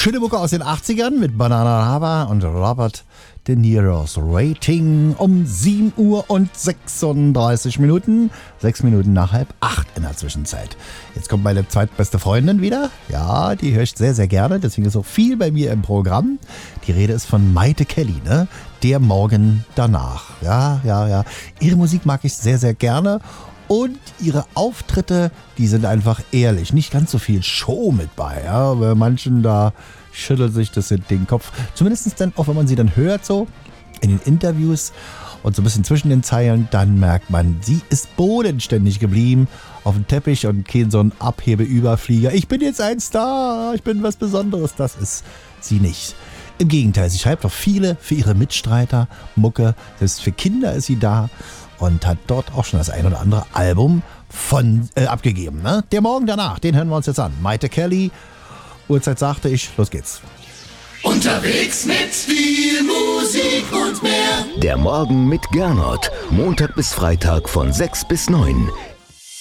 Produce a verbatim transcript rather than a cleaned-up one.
Schöne Mucke aus den achtzigern mit Banana Rava und Robert De Niro's Rating um sieben Uhr und sechsunddreißig Minuten. Sechs Minuten nach halb acht in der Zwischenzeit. Jetzt kommt meine zweitbeste Freundin wieder. Ja, die höre ich sehr, sehr gerne. Deswegen ist auch viel bei mir im Programm. Die Rede ist von Mayte Kelly, ne? Der Morgen danach. Ja, ja, ja. Ihre Musik mag ich sehr, sehr gerne. Und ihre Auftritte, die sind einfach ehrlich. Nicht ganz so viel Show mit bei. Ja? Bei manchen, da schüttelt sich das den Kopf. Zumindest dann auch, wenn man sie dann hört, so in den Interviews und so ein bisschen zwischen den Zeilen, dann merkt man, sie ist bodenständig geblieben auf dem Teppich und kein so ein Abhebeüberflieger. Ich bin jetzt ein Star, ich bin was Besonderes. Das ist sie nicht. Im Gegenteil, sie schreibt auch viele für ihre Mitstreiter Mucke. Selbst für Kinder ist sie da. Und hat dort auch schon das ein oder andere Album von äh, abgegeben. Ne? Der Morgen danach, den hören wir uns jetzt an. Mayte Kelly, Uhrzeit sagte ich, los geht's. Unterwegs mit viel Musik und mehr. Der Morgen mit Gernot, Montag bis Freitag von sechs bis neun.